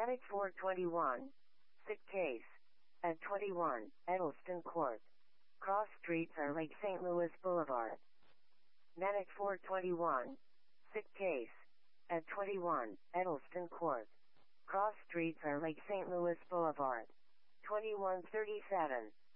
Medic 421. Sick case. At 21, Edelston Court. Cross streets are Lake St. Louis Boulevard. Medic 421. Sick case. At 21, Edelston Court. Cross streets are Lake St. Louis Boulevard. 2137.